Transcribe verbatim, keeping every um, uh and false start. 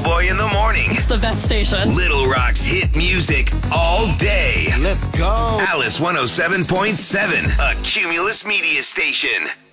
Schoolboy in the morning. It's the best station. Little Rock's hit music all day. Let's go. Alice one oh seven point seven, a Cumulus Media station.